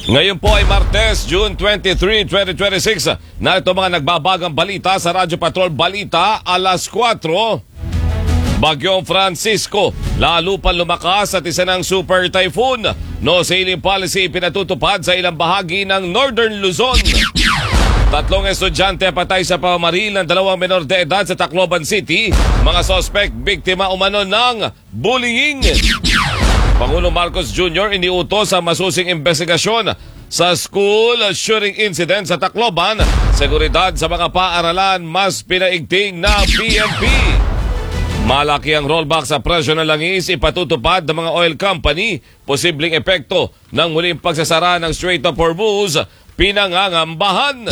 Ngayon po ay Martes, June 23, 2026. Narito mga nagbabagang balita sa Radyo Patrol Balita, alas 4. Bagyong Francisco, lalo pa lumakas at isa ng super typhoon. No sailing policy pinatutupad sa ilang bahagi ng Northern Luzon. 3 estudyante patay sa pamamaril ng 2 menor de edad sa Tacloban City. Mga suspect, biktima umano ng bullying. Pangulong Marcos Jr. iniutos ang masusing investigasyon sa school shooting incident sa Tacloban. Seguridad sa mga paaralan mas pinaigting na PNP. Malaki ang rollback sa presyo ng langis ipatutupad ng mga oil company. Posibleng epekto ng muling pagsasara ng Strait of Hormuz pinangangambahan.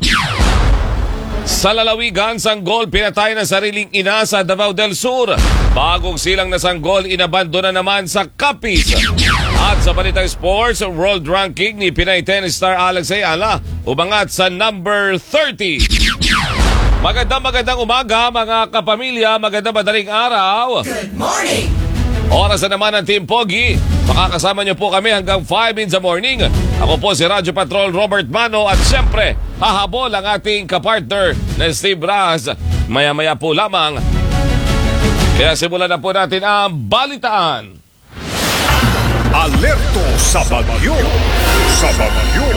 Sa lalawigan, sanggol pinatay ng sariling ina sa Davao del Sur. Bagong silang na sanggol inabandona naman sa Capiz. At sa balitang sports, world ranking ni Pinay tennis star Alex Ayala umangat sa number 30. Magandang umaga mga kapamilya, magandang madaling araw. Good morning! Oras na naman ng Team Pogi. Makakasama niyo po kami hanggang 5 in the morning. Ako po si Radyo Patrol Robert Mano at siyempre hahabol ang ating kapartner na Steve Raz. Maya-maya po lamang. Kaya simulan na po natin ang balitaan. Alerto sa bagyo! Sa bagyo!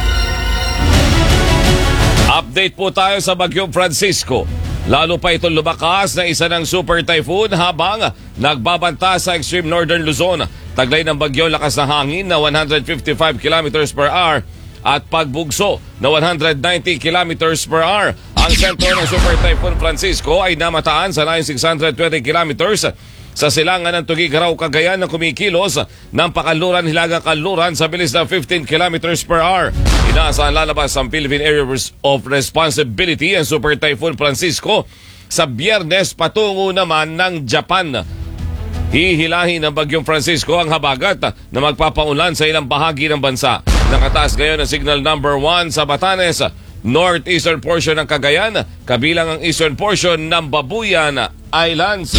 Update po tayo sa Bagyong Francisco. Lalo pa itong lumakas na isa ng super typhoon habang nagbabanta sa extreme northern Luzon. Taglay ng bagyo lakas na hangin na 155 km per hour at pagbugso na 190 km per hour. Ang sentro ng super typhoon Francisco ay namataan sa 9,620 km sa silangan ng Tugigaraw, Cagayan na kumikilos ng Pakanluran-Hilaga-Kanluran sa bilis ng 15 km per hour. Inaasahan lalabas ang Philippine Area of Responsibility ang Super Typhoon Francisco sa Biyernes patungo naman ng Japan. Hihilahin ng Bagyong Francisco ang habagat na magpapaulan sa ilang bahagi ng bansa. Nakataas ngayon ang signal number 1 sa Batanes, northeastern portion ng Cagayan, kabilang ang eastern portion ng Babuyan Islands.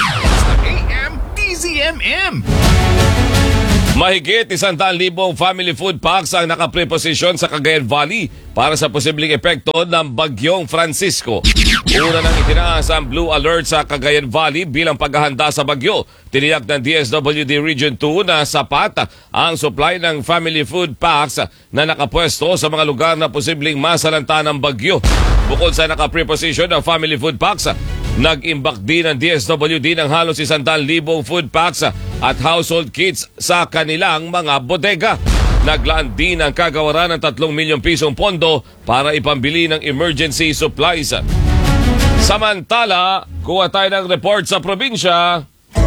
DZMM. Mahigit 100,000 family food packs ang nakapreposisyon sa Cagayan Valley para sa posibleng epekto ng Bagyong Francisco. Una nang itinaas ang Blue Alert sa Cagayan Valley bilang paghahanda sa bagyo. Tiniyak ng DSWD Region 2 na sapat ang supply ng family food packs na nakapwesto sa mga lugar na posibleng masalanta ng bagyo. Bukod sa nakapreposisyon ng family food packs, nag-imbak din ang DSWD ng halos 100,000 food packs at household kits sa kanilang mga bodega. Naglaan din ang kagawaran ng 3 milyong pisong pondo para ipambili ng emergency supplies. Samantala, kuha tayo ng report sa probinsya.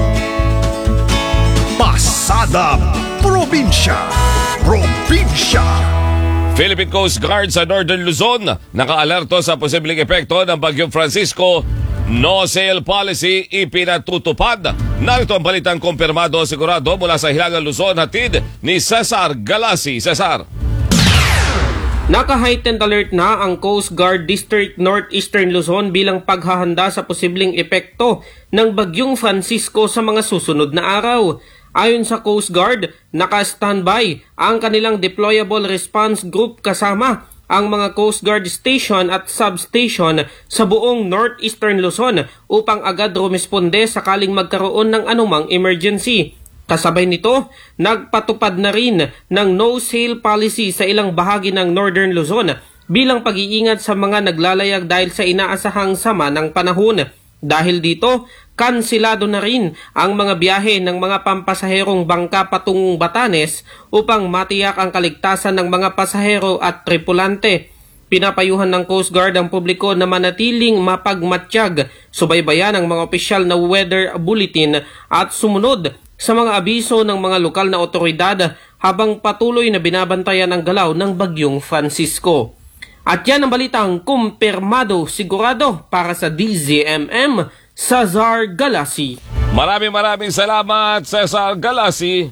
Pasada Probinsya. Probinsya. Philippine Coast Guard sa Northern Luzon nakaalerto sa posibleng epekto ng Bagyong Francisco. No sail policy ipinatutupad. Narito ang balitang kumpirmado sigurado mula sa Hilagang Luzon, hatid ni Cesar Galasi. Cesar. Naka-heightened alert na ang Coast Guard District Northeastern Luzon bilang paghahanda sa posibleng epekto ng Bagyong Francisco sa mga susunod na araw. Ayon sa Coast Guard, naka-standby ang kanilang deployable response group kasama ang mga Coast Guard station at substation sa buong Northeastern Luzon upang agad rumesponde sakaling magkaroon ng anumang emergency. Kasabay nito, nagpatupad na rin ng no-sail policy sa ilang bahagi ng Northern Luzon bilang pag-iingat sa mga naglalayag dahil sa inaasahang sama ng panahon. Dahil dito, kansilado na rin ang mga biyahe ng mga pampasaherong bangka patungong Batanes upang matiyak ang kaligtasan ng mga pasahero at tripulante. Pinapayuhan ng Coast Guard ang publiko na manatiling mapagmatsyag, subaybayan ang mga opisyal na weather bulletin at sumunod sa mga abiso ng mga lokal na otoridad habang patuloy na binabantayan ang galaw ng Bagyong Francisco. At yan ang balitang kumpirmado sigurado para sa DZMM, Cesar Galasi. Maraming salamat, Cesar Galasi.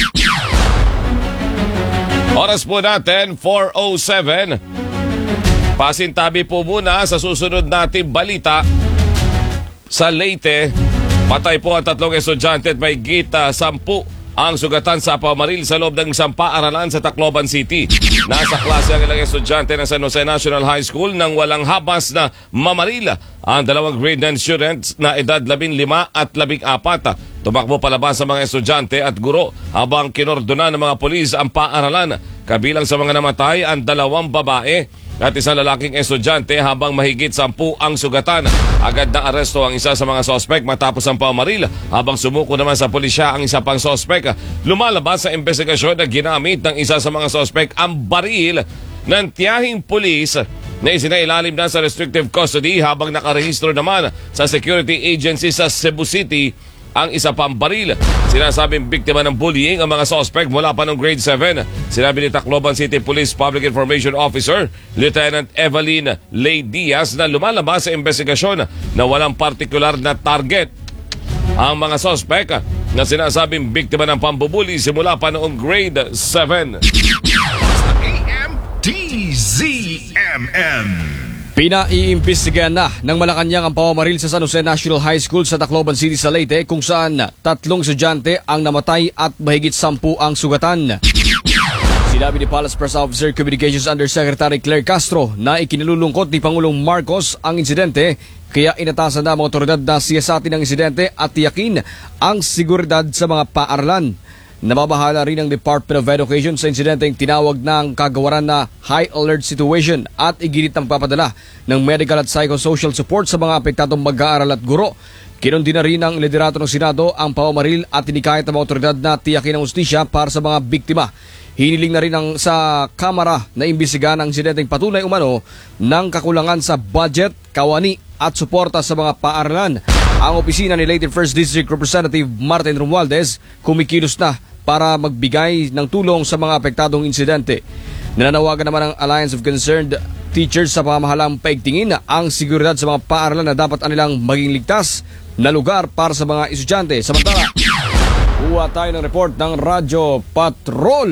Oras po natin, 4:07. Pasintabi po muna sa susunod nating balita. Sa Leyte, patay po ang 3 estudyante at may gita 10 ang sugatan sa pamaril sa loob ng isang paaralan sa Tacloban City. Nasa klase ang ilang estudyante ng San Jose National High School nang walang habas na mamaril ang dalawang grade 9 students na edad 15 at 14. Tumakbo palabas sa mga estudyante at guro habang kinordona ng mga pulis ang paaralan. Kabilang sa mga namatay ang 2 babae at isang lalaking estudyante habang mahigit 10 ang sugatan. Agad na aresto ang isa sa mga sospek matapos ang pamaril habang sumuko naman sa pulisya ang isa pang sospek. Lumalabas sa investigasyon na ginamit ng isa sa mga sospek ang baril ng tiyahing pulis na isinailalim na sa restrictive custody habang nakarehistro naman sa security agency sa Cebu City ang isa pang baril. Sinasabing biktima ng bullying ang mga suspect mula pa noong grade 7. Sinabi ni Tacloban City Police Public Information Officer Lieutenant Evelyn Lay Diaz na lumalabas sa investigasyon na walang partikular na target ang mga suspect na sinasabing biktima ng pambubuli simula pa noong grade 7. AM DZMM. Pinaiimbestigahan na ng Malacanang ang pawamaril sa San Jose National High School sa Tacloban City sa Leyte kung saan 3 estudyante ang namatay at mahigit 10 ang sugatan. Sinabi ni Palace Press Officer Communications Undersecretary Claire Castro na ikinalulungkot ni Pangulong Marcos ang insidente kaya inatasan na mga otoridad na siyasatin ang insidente at tiyakin ang seguridad sa mga paaralan. Nababahala rin ang Department of Education sa insidenteng tinawag ng kagawaran na high alert situation at iginit ng papadala ng medical at psychosocial support sa mga apektadong mag-aaral at guro. Kinundi na rin ng liderato ng Senado ang pawamaril at inikahit ng mga otoridad na tiyakin ang hustisya para sa mga biktima. Hiniling na rin sa Kamara na imbisigahan ang insidenteng patunay umano ng kakulangan sa budget, kawani at suporta sa mga paaralan. Ang opisina ni Leyte 1st District Representative Martin Romualdez kumikilos na para magbigay ng tulong sa mga apektadong insidente. Nananawagan naman ang Alliance of Concerned Teachers sa pamahalang paigtingin ang seguridad sa mga paaralan na dapat anilang maging ligtas na lugar para sa mga estudyante. Samantala, kuha tayo ng report ng Radyo Patrol.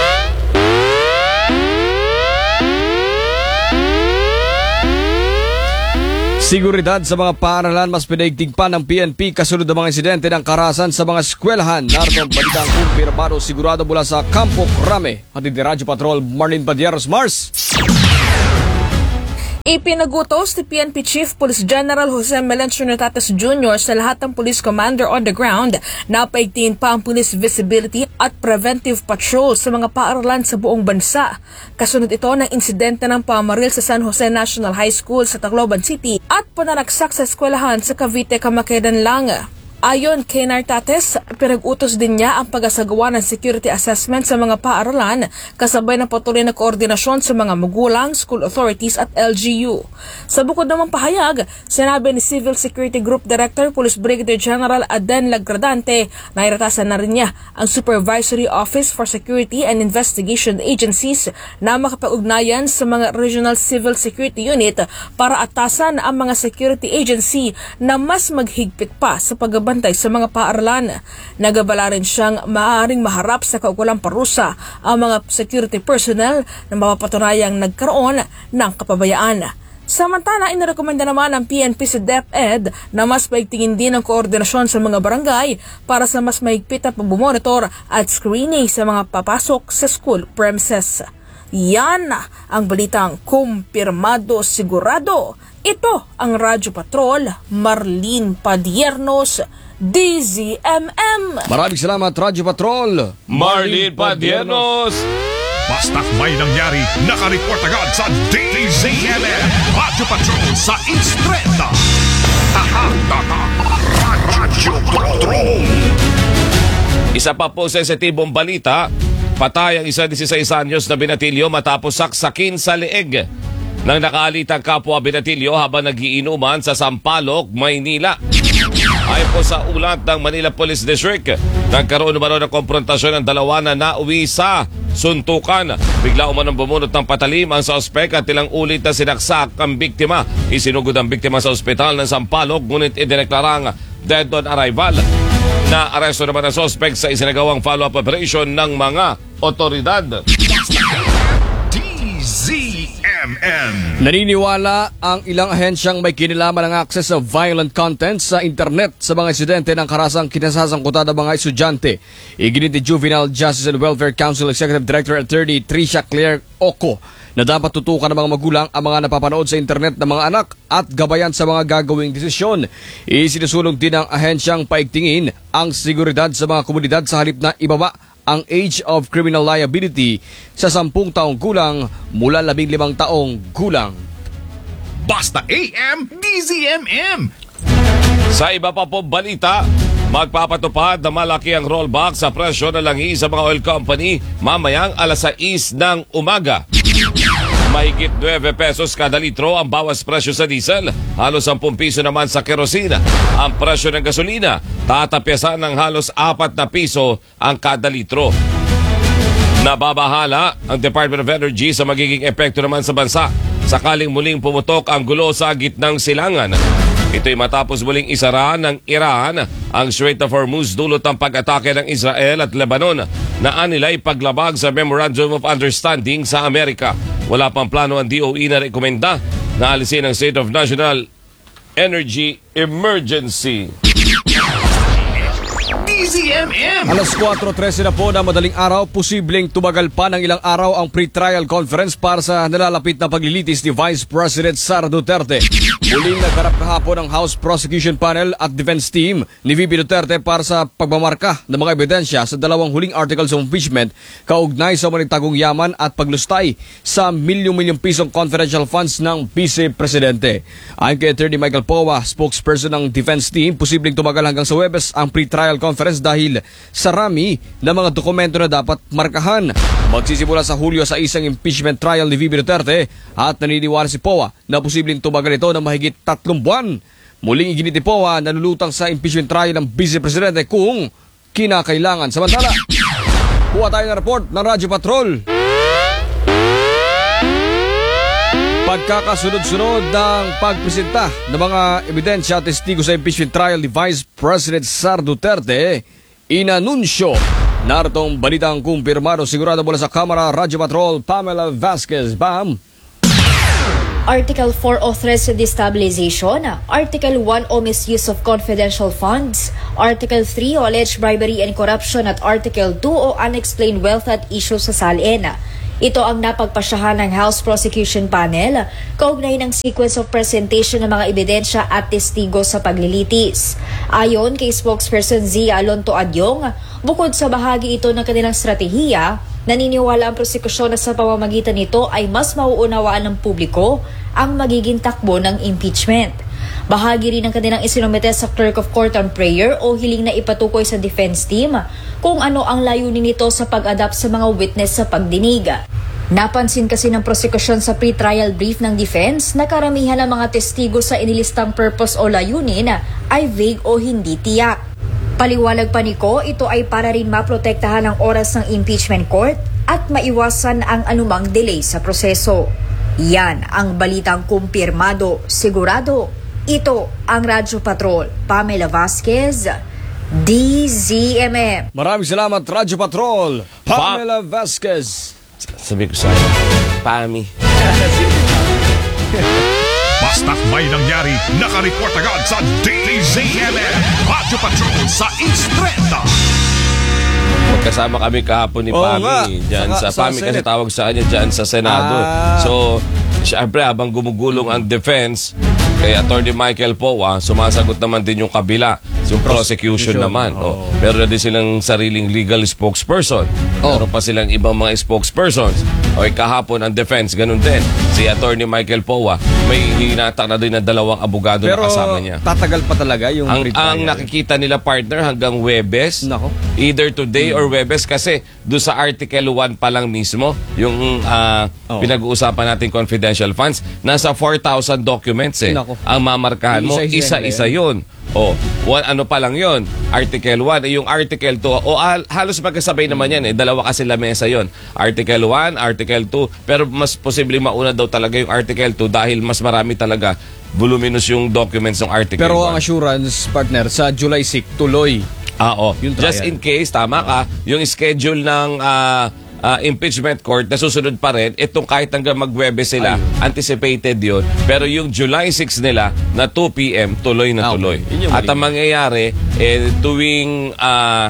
Seguridad sa mga paaralan mas pinaigting pa ng PNP kasunod ng mga insidente ng karahasan sa mga eskwelahan. Narito ang balitang kumpirmado sigurado mula sa Campo Crame. Hatid ni Radyo Patrol, Marlene Padieros. Mars! Ipinagutos ni PNP Chief Police General Jose Melencio Natates Jr. sa lahat ng police commander on the ground na paigtingin pa ang police visibility at preventive patrol sa mga paaralan sa buong bansa. Kasunod ito ng insidente ng pamaril sa San Jose National High School sa Tacloban City at pananaksak sa eskwelahan sa Cavite, Camaquedan lang. Ayon kay Nartates, pinag-utos din niya ang pag-asagawa ng security assessment sa mga paaralan kasabay ng patuloy na koordinasyon sa mga magulang, school authorities at LGU. Sa bukod namang pahayag, sinabi ni Civil Security Group Director Police Brigadier General Aden Lagradante na iratasan na rin niya ang Supervisory Office for Security and Investigation Agencies na makapag-ugnayan sa mga Regional Civil Security Unit para atasan ang mga security agency na mas maghigpit pa sa pagbantay sa mga paaralan. Nagabala rin siyang maaaring maharap sa kaukulang parusa ang mga security personnel na mapapatunayang nagkaroon ng kapabayaan. Samantala, inirekomenda naman ng PNP sa DepEd na mas paigtingin din ang koordinasyon sa mga barangay para sa mas mahigpit na pagbumonitor at screening sa mga papasok sa school premises. Yan ang balitang kumpirmado sigurado. Ito ang Radyo Patrol, Marlene Padiernos, DZMM. Maraming salamat, Radyo Patrol. Marlene Padiernos. Basta't may nangyari, nakareport agad sa DZMM. Radyo Patrol sa Instreta. Radyo Patrol. Isa pa po sensitibong balita, patay ang isa 16 anyos na binatilyo matapos saksakin sa leeg ng nakaalitang kapwa binatilyo habang nagiinuman sa Sampaloc, Maynila. Ayon po sa ulat ng Manila Police District, nagkaroon naman ng konfrontasyon ng dalawa na nauwi sa suntukan. Bigla umanong bumunot ng patalim ang suspect at ilang ulit na sinaksak ang biktima. Isinugod ang biktima sa ospital ng Sampaloc ngunit idineklarang dead on arrival. Na-aresto naman ang suspect sa isinagawang follow-up operation ng mga otoridad. DZMM. DZMM. Naniniwala ang ilang ahensyang may kinalaman ng access sa violent content sa internet sa mga estudyante ng karasang kinasasangkutan ng mga estudyante. Iginit ni Juvenile Justice and Welfare Council Executive Director Attorney Tricia Claire Oco na dapat tutukan ng mga magulang ang mga napapanood sa internet ng mga anak at gabayan sa mga gagawing desisyon. Isinusulong din ng ahensyang paigtingin ang seguridad sa mga komunidad sa halip na ibaba ang age of criminal liability sa 10 taong gulang mula 15 taong gulang. Basta AM, DZMM. Sa iba pa po balita, magpapatupad na malaki ang rollback sa presyo ng langis sa mga oil company mamayang alas 6 ng umaga. Mahigit 9 pesos kada litro ang bawas presyo sa diesel, halos 10 piso naman sa kerosina. Ang presyo ng gasolina, tatapyasan ng halos 4 na piso ang kada litro. Nababahala ang Department of Energy sa magiging epekto naman sa bansa sakaling muling pumutok ang gulo sa gitnang silangan. Ito'y matapos muling isara ng Iran ang Strait of Hormuz dulot ng pag-atake ng Israel at Lebanon na anilay paglabag sa Memorandum of Understanding sa Amerika. Wala pang plano ang DOE na rekomenda na alisin ang State of National Energy Emergency. DZMM. Alas 4:13 na po na madaling araw, posibleng tumagal pa ng ilang araw ang pre-trial conference para sa nalalapit na paglilitis ni Vice President Sara Duterte. Muling nagharap kahapon ang House Prosecution Panel at Defense Team ni VP Duterte para sa pagmamarka ng mga ebidensya sa dalawang huling articles of impeachment kaugnay sa manitagong yaman at paglustay sa milyong-milyong pisong confidential funds ng Vice Presidente. Ayon kay Attorney Michael Powa, spokesperson ng Defense Team, posibleng tumagal hanggang sa Huwebes ang pre-trial conference dahil sa rami ng mga dokumento na dapat markahan. Magsisimula sa Hulyo sa isang impeachment trial ni VP Duterte at naniniwala si Powa na posibleng tumagal ito ng mahigit 3 buwan. Muling iginit ni Powa na lulutang sa impeachment trial ng Vice Presidente kung kinakailangan. Samantala, kuha tayo ng report ng Radyo Patrol. Pagkakasunod-sunod ng pagpresenta ng mga ebidensya at testigo sa impeachment trial ni Vice President Sara Duterte, inanunsyo. Naritong balitang kumpirmado sigurado mula sa Kamara Radyo Patrol, Pamela Vasquez. Bam! Article 4 o threats to destabilization, Article 1 o misuse of confidential funds, Article 3 o alleged bribery and corruption at Article 2 o unexplained wealth at issues sa salin. Ito ang napagpasyahan ng House Prosecution Panel kaugnay ng sequence of presentation ng mga ebidensya at testigo sa paglilitis. Ayon kay spokesperson Zia Alonto Adyong, bukod sa bahagi ito ng kanilang stratehiya, naniniwala ang prosekusyon na sa pamamagitan nito ay mas mauunawaan ng publiko ang magiging takbo ng impeachment. Bahagi rin ng kanilang isinumite sa Clerk of Court on Prayer o hiling na ipatukoy sa defense team kung ano ang layunin nito sa pag-adapt sa mga witness sa pagdinig. Napansin kasi ng prosekusyon sa pre-trial brief ng defense na karamihan ng mga testigo sa inilistang purpose o layunin ay vague o hindi tiyak. Paliwalag pa ni Ko, ito ay para rin maprotektahan ang oras ng impeachment court at maiwasan ang anumang delay sa proseso. Yan ang balitang kumpirmado, sigurado. Ito ang Radyo Patrol. Pamela Vasquez, DZMM. Maraming salamat, Radyo Patrol, Pamela Vasquez. Sabi ko sa'yo, Pami. Basta't may nangyari, nakareport agad sa DZMM. Radyo Patrol sa Instreta. Magkasama kami kahapon ni Oo Pami. nga. Diyan sa Sa Pami kasi Senate. tawag sa kanya diyan sa Senado. So, syempre habang gumugulong ang defense, kay Attorney Michael Powa, sumasagot naman din yung kabila, yung prosecution naman. Oh. Meron na din silang sariling legal spokesperson. Meron pa silang ibang mga spokespersons. Okay, kahapon ang defense, ganun din. Si Attorney Michael Powa, may hinatak na din na 2 abogado Pero na kasama niya. tatagal pa talaga yung Ang pre-trial. nakikita nila partner hanggang Huwebes. Nako. Either today or Huwebes kasi do sa Article 1 pa lang mismo yung pinag-uusapan natin confidential funds, nasa 4,000 documents eh. Nako. Ang mamarkahan mo, isa-isa yun. Ano pa lang yun? Article 1, yung Article 2, halos magkasabay naman yan eh. 2 kasi lamesa yun. Article 1, Article 2, pero mas posibleng mauna daw talaga yung Article 2 dahil mas marami talaga voluminous yung documents ng Article 1. Pero ang assurance, partner, sa July 6, tuloy. Oo. Yung Just trial. in case, tama ka, yung schedule ng impeachment court na susunod pa rin. Itong kahit hanggang mag-Webes sila, anticipated yun. Pero yung July 6 nila na 2 p.m. tuloy na tuloy. Yun yung At ang mangyayari, tuwing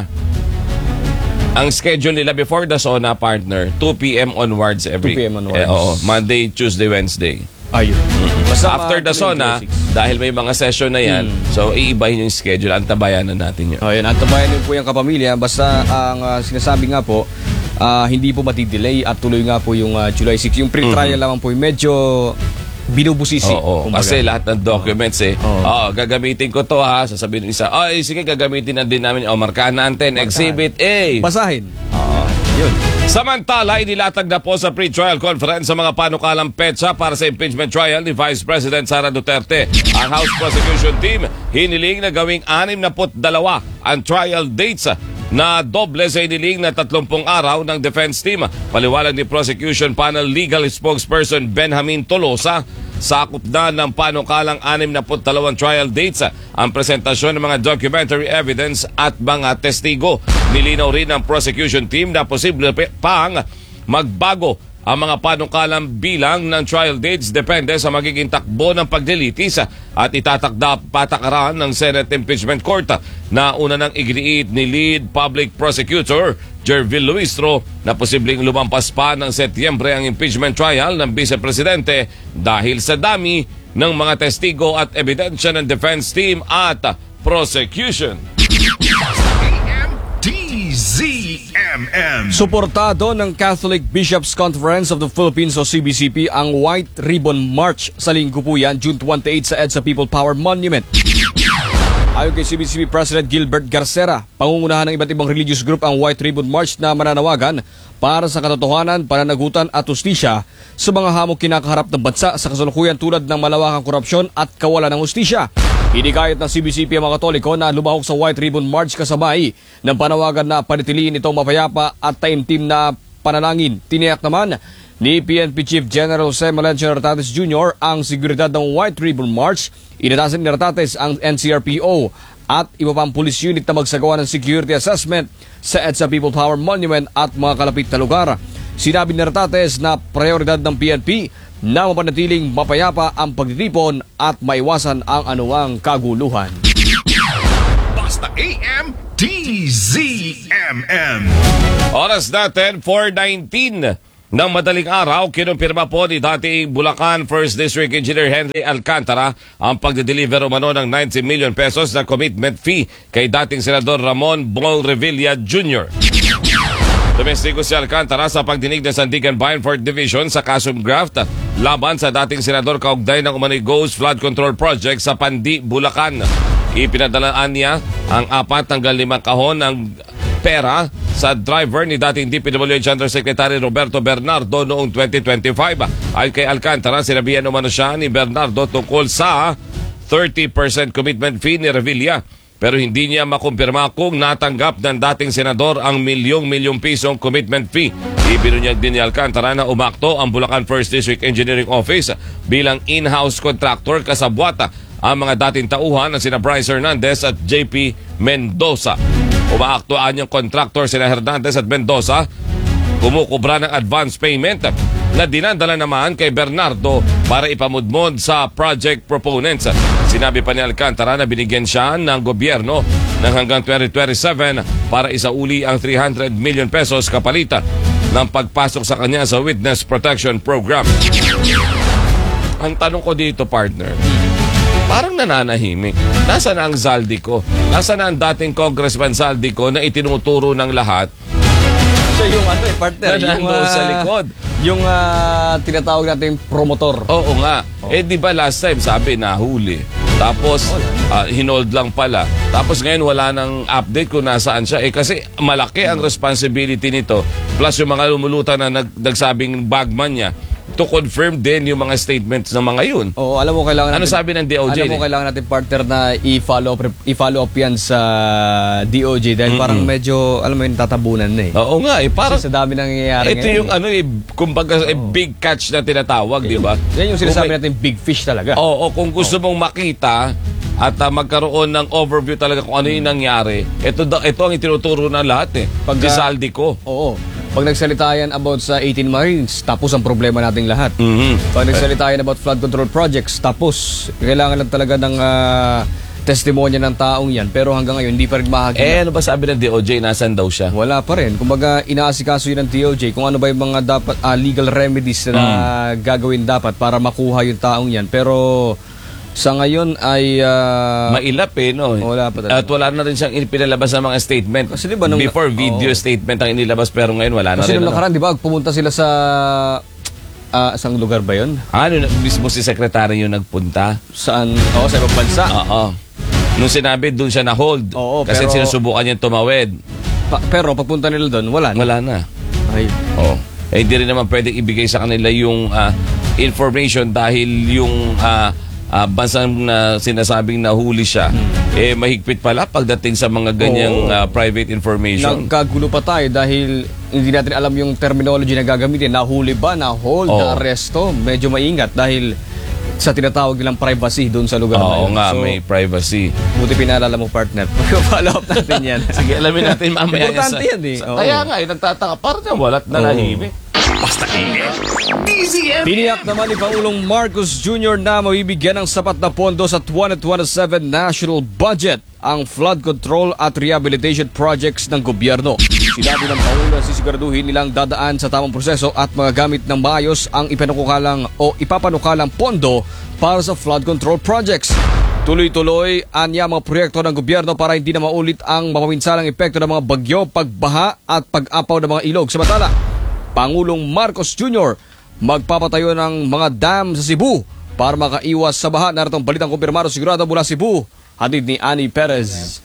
ang schedule nila before the SONA partner, 2 p.m. onwards 2 p.m. onwards. Monday, Tuesday, Wednesday. Ayun. Basta After the SONA, dahil may mga session na yan, so iibahin yung schedule. Antabayanan natin yun. Ayun, antabayan din po yung kapamilya. Basta ang sinasabi nga po, hindi po matidelay at tuloy nga po yung July 6. Yung pre-trial lamang po yung medyo binubusisi. Oo, kasi lahat ng documents gagamitin ko to ha. Sasabihin ng isa, sige gagamitin na din namin. Markahan natin, Exhibit A. Basahin. Yun. Samantala, inilatag na po sa pre-trial conference sa mga panukalang petsa para sa impeachment trial ni Vice President Sara Duterte. Ang House Prosecution Team hiniling na gawing 62 ang trial dates na doble sa iniling na 30 araw ng defense team. Paliwanag ni Prosecution Panel Legal Spokesperson Benjamin Tolosa, sakop na ng panukalang 62 trial dates ang presentasyon ng mga documentary evidence at mga testigo. Nilinaw rin ng prosecution team na posible pang magbago ang mga panukalang bilang ng trial dates depende sa magiging takbo ng paglilitis at itatakda patakaran ng Senate Impeachment Court na una nang iginiit ni Lead Public Prosecutor Jervil Luistro na posibleng lumampas pa ng Setyembre ang impeachment trial ng Vice Presidente dahil sa dami ng mga testigo at ebidensya ng defense team at prosecution. DZMM. Suportado ng Catholic Bishops Conference of the Philippines o CBCP ang White Ribbon March sa linggo po yan, June 28 sa EDSA People Power Monument. Ayon kay CBCP President Gilbert Garcera, pangungunahan ng iba't ibang religious group ang White Ribbon March na mananawagan para sa katotohanan, pananagutan at hustisya sa mga hamong kinakaharap ng bansa sa kasalukuyan tulad ng malawakang korupsyon at kawalan ng hustisya. Hinikayat ng CBCP ang mga Katoliko na lumahok sa White Ribbon March kasabay ng panawagan na panitiliin itong mapayapa at taimtim na panalangin. Tiniyak naman ni PNP Chief General Jose Melencio Nartates Jr. ang seguridad ng White Ribbon March. Inatasan ni Nartates ang NCRPO at iba pang police unit na magsagawa ng security assessment sa EDSA People Power Monument at mga kalapit na lugar. Sinabi ni Nartates na prioridad ng PNP na mapanatiling mapayapa ang pagtitipon at maiwasan ang anuang kaguluhan. Basta AM DZMM. Oras natin, 4:19 ng madaling araw, kinumpirma po ni dating Bulacan 1st District Engineer Henry Alcantara ang pagde-deliver umano ng 90 million pesos na commitment fee kay dating Senador Ramon Bong Revilla Jr. Domestigo si Alcantara sa pagdinig ng Sandigan Bayan 4th Division sa kasong graft laban sa dating senador kaugnay ng umano'y Ghost Flood Control Project sa Pandi, Bulacan. Ipinadalaan niya ang 4 hanggang 5 kahon ng pera sa driver ni dating DPWH Undersecretary Roberto Bernardo noong 2025. Ayon kay Alcantara, sinabihan umano siya ni Bernardo tungkol sa 30% commitment fee ni Revilla. Pero hindi niya makumpirma kung natanggap ng dating senador ang milyong pisong commitment fee. Ibinunyag din ni Alcantara na umakto ang Bulacan 1st District Engineering Office bilang in-house contractor kasabwat ang mga dating tauhan na sina Bryce Hernandez at JP Mendoza. Umaaktuan yung contractor sina Hernandez at Mendoza, kumukubra ng advance payment na dinadala naman kay Bernardo para ipamudmod sa project proponents. Sinabi pa ni Alcantara na binigyan siya ng gobyerno ng hanggang 2027 para isauli ang 300 million pesos kapalitan ng pagpasok sa kanya sa Witness Protection Program. Ang tanong ko dito, partner, parang nananahimik. Nasaan ang Zaldico? Nasaan ang dating Congressman Zaldico na itinuturo ng lahat? So yung partner, Na nandoon sa likod. Yung tinatawag natin promotor. Oo nga. Di ba last time sabi nahuli. Tapos hinold lang pala. Tapos ngayon wala nang update kung nasaan siya. Kasi malaki ang responsibility nito. Plus yung mga lumulutan na nagsabing bagman niya to confirm din yung mga statements ng mga yun. Oo, alam mo kailangan Ano natin, sabi ng DOJ? Alam mo kailangan natin partner na i-follow up yan sa DOJ dahil parang medyo alam mo yung tatabunan na eh. Oo nga Parang sa dami nangyayari ito yung kumbaga big catch na tinatawag, di ba? Yan yung sinasabi natin big fish talaga. Oo, kung gusto mong makita at magkaroon ng overview talaga kung ano yung nangyari, ito ang itinuturo ng lahat eh. Si Zaldico. Oo. Pag nagsalita yan about sa 18 Marines, tapos ang problema nating lahat. Pag nagsalita yan about flood control projects, tapos kailangan lang talaga ng testimonya ng taong yan. Pero hanggang ngayon, hindi pa rin mahagilap. Ano ba sabi ng DOJ? Nasaan daw siya? Wala pa rin. Kumbaga, inaasikaso yun ng DOJ kung ano ba yung mga dapat legal remedies na gagawin dapat para makuha yung taong yan. Pero sa ngayon ay Mailap no? Wala pa talaga. At wala na rin siyang pinalabas ng mga statement. Kasi diba nung- Before video statement ang inilabas, pero ngayon wala na kasi rin. nung nakaraan, di ba, pumunta sila sa isang lugar ba yun? Mismo si Secretary yung nagpunta? Saan? Oo, sa ibang bansa. Oo. Nung sinabi, doon siya na-hold. Oo, kasi pero- sinusubukan niya tumawid. Pero pagpunta nila doon, wala na. Wala na. Ay, Oh. Hindi rin naman pwedeng ibigay sa kanila yung information dahil yung bansang sinasabing nahuli siya, mahigpit pala pagdating sa mga ganyang private information. nagkagulo pa tayo dahil hindi natin alam yung terminology na gagamitin. Nahuli ba, na-hold, Oo. na-arresto? Medyo maingat dahil sa tinatawag nilang privacy doon sa lugar na Oo yun. nga, So, may privacy. buti pinaalala mo, partner. Follow up natin yan. Sige, alamin natin mamaya. Importante yan Oo. Kaya nga, nagtataka. Parang walat na nahimik. Basta DZMM. Tiniyak naman ni Pangulong Marcos Jr. na mabibigyan ng sapat na pondo sa 2027 national budget ang flood control at rehabilitation projects ng gobyerno. Sinabi ng Pangulo na sisiguraduhin nilang dadaan sa tamang proseso at magagamit ng maayos ang ipapanukalang pondo para sa flood control projects. Tuloy-tuloy anya mga proyekto ng gobyerno para hindi na maulit ang mapawinsalang epekto ng mga bagyo, pagbaha at pag-apaw ng mga ilog. Samantala, Pangulong Marcos Jr. magpapatayo ng mga dam sa Cebu para makaiwas sa baha. Naritong balitang kumpirmado sigurado mula Cebu. Hatid ni Annie Perez.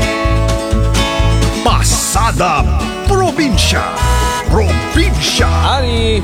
Pasada Probinsya. Annie!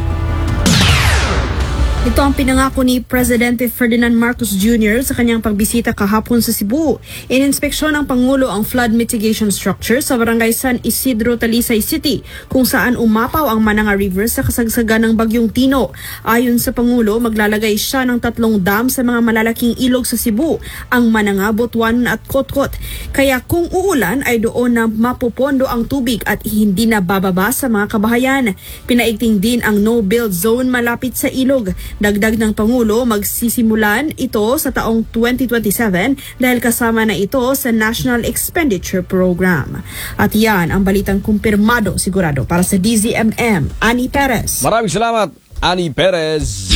Ito ang pinangako ni Presidente Ferdinand Marcos Jr. sa kanyang pagbisita kahapon sa Cebu. Ininspeksyon ng Pangulo ang flood mitigation structure sa barangay San Isidro, Talisay City, kung saan umapaw ang Mananga River sa kasagsagan ng Bagyong Tino. Ayon sa Pangulo, maglalagay siya ng 3 dam sa mga malalaking ilog sa Cebu, ang Mananga, Butuan at Kotkot. Kaya kung uulan ay doon na mapupondo ang tubig at hindi na bababa sa mga kabahayan. Pinaigting din ang no-build zone malapit sa ilog. Dagdag ng Pangulo, magsisimulan ito sa taong 2027 dahil kasama na ito sa National Expenditure Program. At yan ang balitang kumpirmado sigurado para sa DZMM. Annie Perez. Maraming salamat, Annie Perez.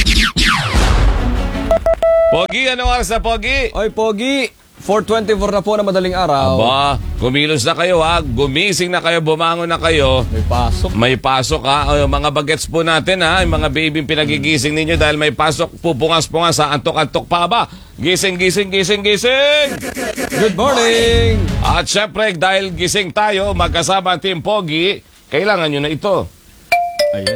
Pogi, anong oras na, Pogi? Oy, Pogi! 4:24 na po na madaling araw. Aba, kumilos na kayo ha. Gumising na kayo, bumangon na kayo. May pasok. May pasok ha. O, yung mga bagets po natin ha. Yung mga baby pinagigising ninyo dahil may pasok. Pupungas-pungas sa antok-antok pa ba? Gising, gising, gising, gising! Good morning! At syempre, dahil gising tayo, magkasama ang Team Pogi, kailangan nyo na ito. Ayun.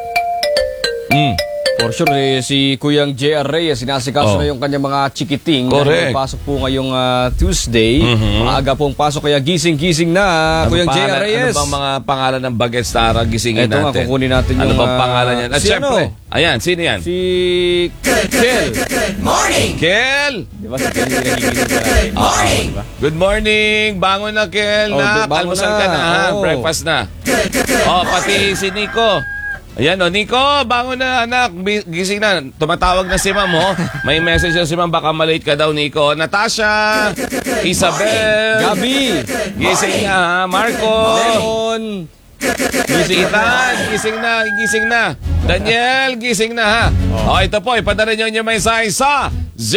For sure, si Kuyang J.R. Reyes, sinasikaso na yung kanyang mga chikiting. Correct. Dahil pasok po ngayong Tuesday. Maaga pong pasok, kaya gising-gising na, Kuyang J.R. Reyes. Ano bang mga pangalan ng bagets na gisingin Ito natin? nga, kukunin natin ano yung... bang pangalan yan? At si syempre, ano? ayan, sino yan? Si Kel. Kel! Di ba si Kel yung pinagigising sa morning. Diba? Good morning! Bangon na, Kel. Oh, Na, bangon almusal na. ka na, ha? Oo. Breakfast na. Pati si Nico. Ayan, Nico, bangon na, anak. Gising na. Tumatawag na si Ma'am, May message na si Ma'am, baka malate ka daw, Nico. Natasha! Isabel! Gabi! Gising na, ha? Marco! Leon! Gising na, gising na. Daniel, gising na, ha? Ito po, ipadala nyo yung mensahe sa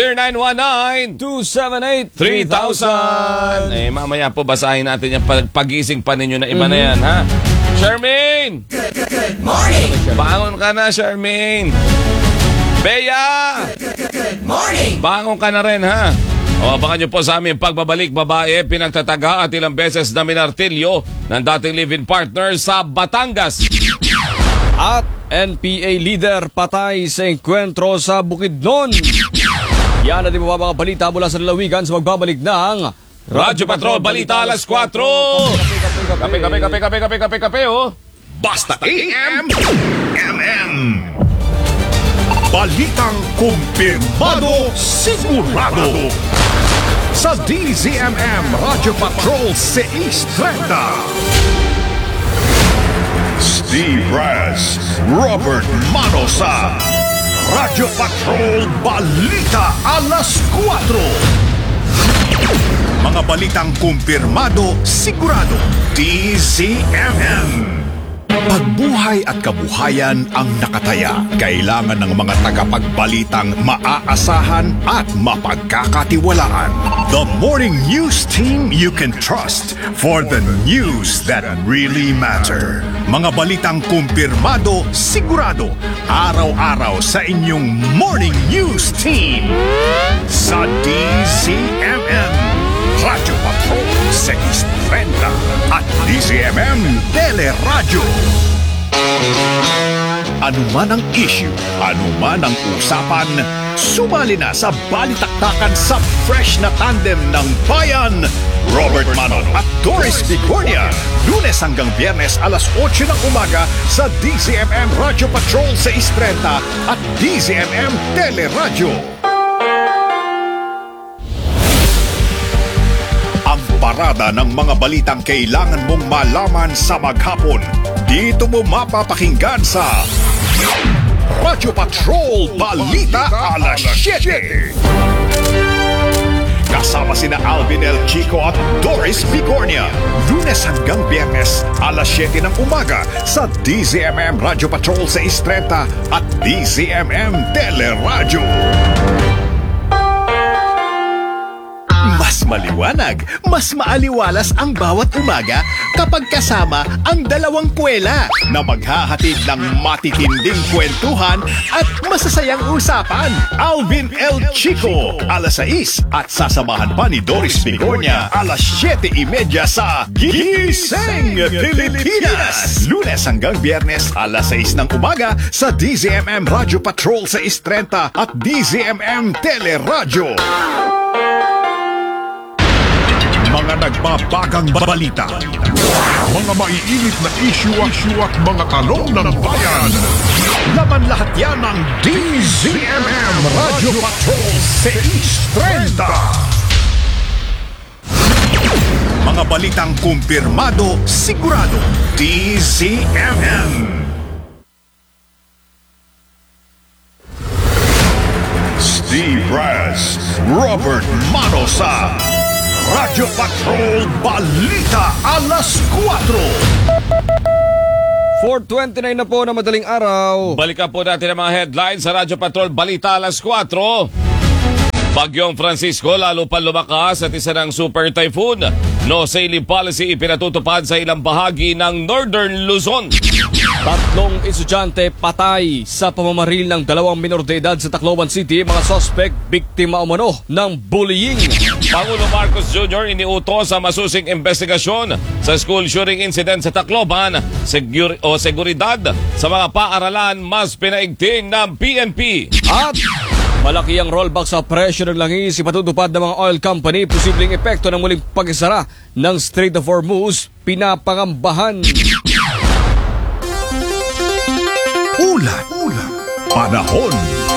0919-278-3000. Mamaya po basahin natin yung pagising pa ninyo na iba na yan, ha? Charmaine! Morning! Bangon ka na, Charmaine! Bea! Morning! Bangon ka na rin, ha? Abangan nyo po sa aming pagbabalik, babae, pinagtataga at ilang beses na minartilyo ng dating live-in partner sa Batangas. At NPA leader patay sa enkwentro sa Bukidnon. Yan natin po mga balita mula sa lalawigan sa magbabalik ng Radyo Patrol Balita alas 4. Kape, oh. Basta AM. Balitang kumpirmado sigurado. Sa DZMM Radyo Patrol 630. Steve Raz, Robert Manosa. Radyo Patrol Balita Alas 4. Mga balitang kumpirmado, sigurado. DZMM. Pagbuhay at kabuhayan ang nakataya. Kailangan ng mga tagapagbalitang maaasahan at mapagkakatiwalaan. The morning news team you can trust for the news that really matter. Mga balitang kumpirmado, sigurado. Araw-araw sa inyong morning news team. Sa DZMM. Radyo Patrol 630 at DZMM Teleradyo. Ano man ang issue, ano man ang usapan, sumali na sa balitaktakan sa fresh na tandem ng bayan. Robert Manon at Doris Bigornia. Lunes hanggang Biyernes alas 8 ng umaga sa DZMM Radyo Patrol 630 at DZMM Teleradyo. Parada ng mga balitang kailangan mong malaman sa maghapon. Dito mo mapapakinggan sa Radyo Patrol Balita Alas 7. Kasama sina Alvin El Chico at Doris Bigornia. Lunes hanggang Biyernes alas 7 ng umaga sa DZMM Radyo Patrol 630 at DZMM Teleradyo. Mas maliwanag, mas maaliwalas ang bawat umaga kapag kasama ang dalawang kwela na maghahatid ng matitinding kwentuhan at masasayang usapan. Alvin El Chico, alas 6 at sasamahan pa ni Doris Bigornia alas 7:30 sa Gising Pilipinas. Lunes hanggang Biyernes alas 6 ng umaga sa DZMM Radyo Patrol 630 at DZMM Teleradyo. Mga nagbabagang balita. Mga maiinit na issue at mga tanong ng bayan. Laman lahat yan ng DZMM Radio Patrol 630. Mga balitang kumpirmado, sigurado. DZMM. Steve Raz, Robert Manosa. Radyo Patrol Balita Alas 4. 4:29 na po na madaling araw. Balikan po natin ang mga headlines sa Radyo Patrol Balita Alas 4. Bagyong Francisco lalo pa lumakas at isa ng super typhoon. No sailing policy ipinatutupad sa ilang bahagi ng Northern Luzon. 3 estudyante patay sa pamamaril ng 2 minor de edad sa Tacloban City. Mga suspect, biktima umano ng bullying. Pangulo Marcos Jr. iniutos sa masusing investigasyon sa school shooting incident sa Tacloban. Seguridad sa mga paaralan mas pinaigting ng PNP. At malaki ang rollback sa presyo ng langis ipatutupad ng mga oil company. Posibleng epekto ng muling pag-isara ng Strait of Hormuz pinapangambahan. Ulat. Panahon.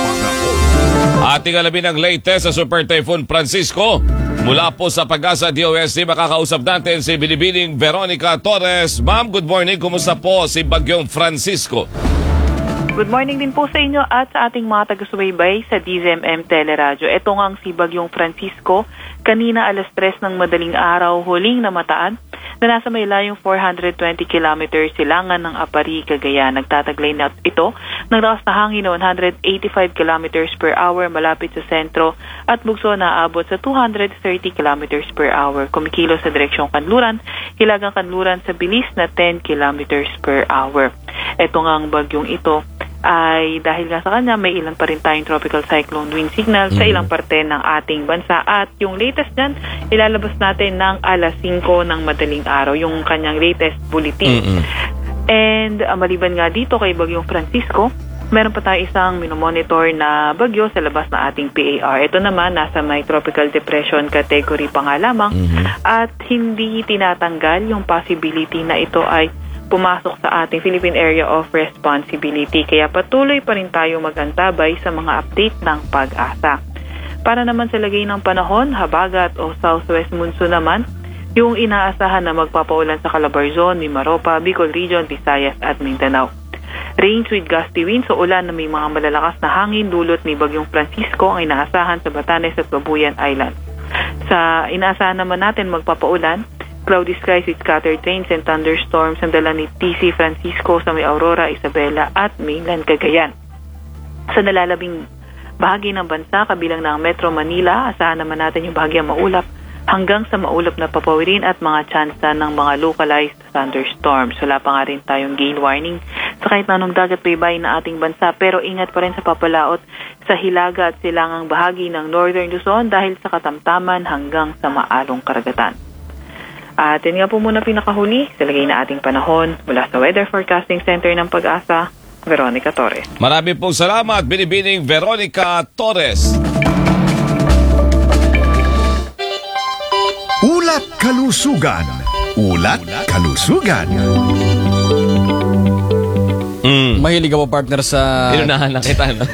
Ating alamin ang latest sa Super Typhoon Francisco. Mula po sa Pag-asa DOST, makakausap natin si Binibining Veronica Torres. Ma'am, good morning. Kumusta po si Bagyong Francisco? Good morning din po sa inyo at sa ating mga taga-subaybay sa DZMM Teleradyo. Ito nga ang si Bagyong Francisco. Kanina alas 3 ng madaling araw, huling namataan na nasa may layong 420 kilometers silangan ng Apari, Cagayan. Nagtataglay na ito ng lakas na hangin na 185 kilometers per hour malapit sa sentro at bugso na aabot sa 230 kilometers per hour. Kumikilos sa direksyong Kanluran, hilagang Kanluran sa bilis na 10 kilometers per hour. Ito nga ang bagyong ito ay dahil nga sa kanya may ilan pa rin tayong tropical cyclone wind signal sa ilang parte ng ating bansa at yung latest dyan ilalabas natin ng alas 5 ng madaling araw yung kanyang latest bulletin. And maliban nga dito kay Bagyong Francisco, meron pa tayo isang minomonitor na bagyo sa labas ng ating PAR. Ito naman nasa may tropical depression category pa nga lamang at hindi tinatanggal yung possibility na ito ay pumasok sa ating Philippine Area of Responsibility. Kaya patuloy pa rin tayo mag-antabay sa mga update ng Pag-asa. Para naman sa lagay ng panahon, habagat o southwest monsoon naman, Yung inaasahan na magpapaulan sa Calabarzon, Mimaropa, Bicol Region, Visayas at Mindanao. Rains with gusty winds o ulan na may mga malalakas na hangin dulot ni Bagyong Francisco ang inaasahan sa Batanes at Babuyan Island. Sa inaasahan naman natin magpapaulan, cloudy skies with scattered rains and thunderstorms ang dala ni TC Francisco sa may Aurora, Isabela at mainland Cagayan. Sa nalalabing bahagi ng bansa, kabilang ng Metro Manila, asahan naman natin yung bahagyang maulap hanggang sa maulap na papawirin at mga tsansa ng mga localized thunderstorms. Wala pa nga rin tayong gale warning sa kahit na anong dagat baybay na ating bansa, pero ingat pa rin sa papalaot sa hilaga at silangang bahagi ng Northern Luzon dahil sa katamtaman hanggang sa maalong karagatan. At yun nga po muna pinakahuli sa lagay na ating panahon mula sa Weather Forecasting Center ng Pag-asa, Veronica Torres. Marami pong salamat, Binibining Veronica Torres. Ulat Kalusugan. Ulat Kalusugan. Mahilig ako partner sa Inunahan na kita, no?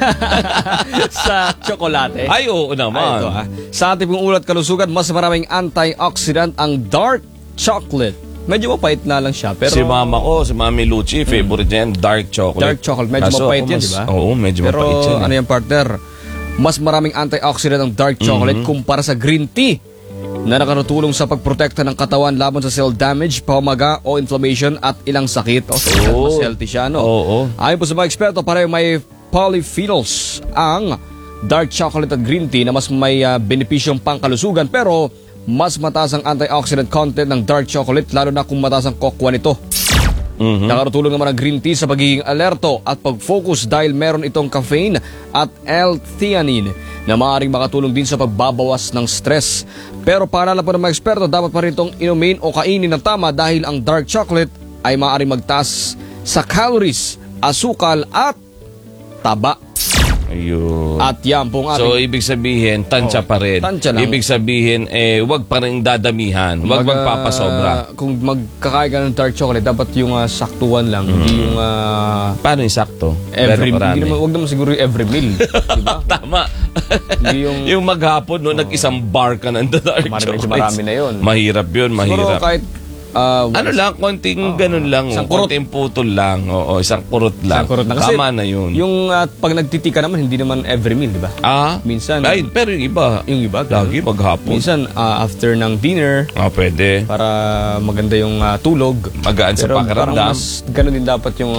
sa tsokolate. Ay, oo naman. Ito, sa ating pong ulat kalusugan, mas maraming antioxidant ang dark chocolate. Medyo mapait na lang siya, pero Si mama ko, si Mami Lucy, favorite niya yan, dark chocolate. dark chocolate, medyo Kaso mapait ako yan, mas- di ba? Oo, medyo Pero mapait yan. ano yan partner? Mas maraming antioxidant ang dark chocolate kumpara sa green tea na nakatutulong sa pagprotekta ng katawan laban sa cell damage, pamaga o inflammation at ilang sakit. Mas healthy siya, no? Oo. Ayon po sa mga eksperto, pareho may polyphenols ang dark chocolate at green tea na mas may benepisyong pangkalusugan, pero mas mataas ang antioxidant content ng dark chocolate lalo na kung mataas ang kokwa nito. Nakatulong naman ang green tea sa pagiging alerto at pag-focus dahil meron itong caffeine at L-theanine na maaaring makatulong din sa pagbabawas ng stress. Pero paalala po ng mga eksperto, dapat pa rin itong inumin o kainin ng tama dahil ang dark chocolate ay maaaring magtaas sa calories, asukal at taba. Ayun. At yan pong So, ating ibig sabihin, tansya pa rin. tansya lang. Ibig sabihin, wag pa rin dadamihan. Wag magpapasobra. Kung magkakain ka ng dark chocolate, dapat yung saktuan lang, hindi yung Paano yung sakto? every Pero marami. hindi naman, wag naman siguro yung every meal, di ba? Tama. Hindi yung maghapon, no, nag-isang bar ka ng dark Medyo chocolates. marami na yun. Mahirap yun, Siguro mahirap. kahit Ano lang, konting ganun lang. Isang kurot. Konting putol lang. Oo, isang kurot lang. isang kurot na. Kasi Tama na yun. Yung pag nagtitika naman, hindi naman every meal, di ba? minsan- Ay, pero yung iba. Yung iba, Lagi maghapon. minsan after ng dinner, Pwede. para maganda yung tulog. Magaan sa Pero parang pakiramdam. mas ganun din dapat yung